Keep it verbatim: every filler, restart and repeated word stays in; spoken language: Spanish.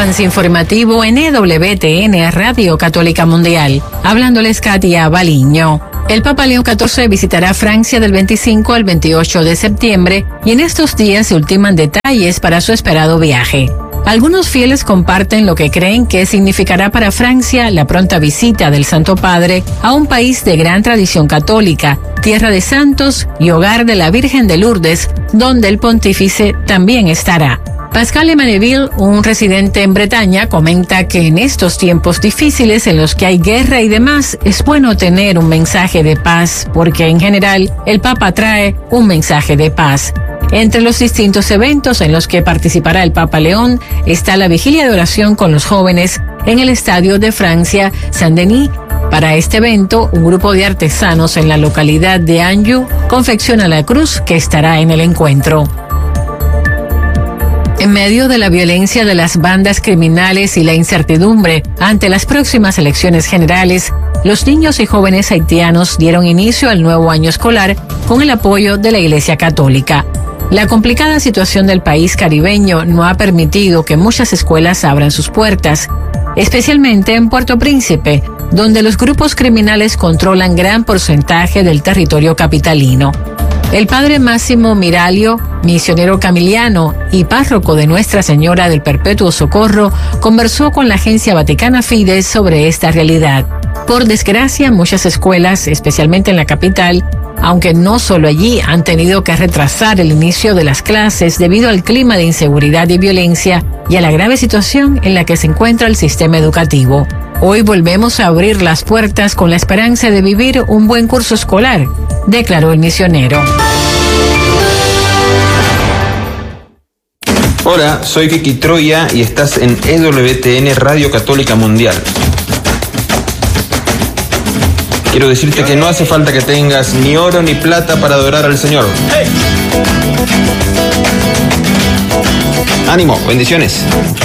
Avance informativo en E W T N Radio Católica Mundial. Hablándoles Katia Baliño. El Papa León catorce visitará Francia del veinticinco al veintiocho de septiembre y en estos días se ultiman detalles para su esperado viaje. Algunos fieles comparten lo que creen que significará para Francia la pronta visita del Santo Padre a un país de gran tradición católica, tierra de santos y hogar de la Virgen de Lourdes, donde el pontífice también estará. Pascal Emaneville, un residente en Bretaña, comenta que en estos tiempos difíciles en los que hay guerra y demás, es bueno tener un mensaje de paz, porque en general el Papa trae un mensaje de paz. Entre los distintos eventos en los que participará el Papa León está la vigilia de oración con los jóvenes en el estadio de Francia, Saint-Denis. Para este evento, un grupo de artesanos en la localidad de Anjou confecciona la cruz que estará en el encuentro. En medio de la violencia de las bandas criminales y la incertidumbre ante las próximas elecciones generales, los niños y jóvenes haitianos dieron inicio al nuevo año escolar con el apoyo de la Iglesia Católica. La complicada situación del país caribeño no ha permitido que muchas escuelas abran sus puertas, especialmente en Puerto Príncipe, donde los grupos criminales controlan gran porcentaje del territorio capitalino. El padre Máximo Miralio, misionero camiliano y párroco de Nuestra Señora del Perpetuo Socorro, conversó con la agencia vaticana Fides sobre esta realidad. Por desgracia, muchas escuelas, especialmente en la capital, aunque no solo allí, han tenido que retrasar el inicio de las clases debido al clima de inseguridad y violencia y a la grave situación en la que se encuentra el sistema educativo. Hoy volvemos a abrir las puertas con la esperanza de vivir un buen curso escolar, declaró el misionero. Hola, soy Kiki Troya y estás en E W T N Radio Católica Mundial. Quiero decirte que no hace falta que tengas ni oro ni plata para adorar al Señor. ¡Hey! Ánimo, bendiciones.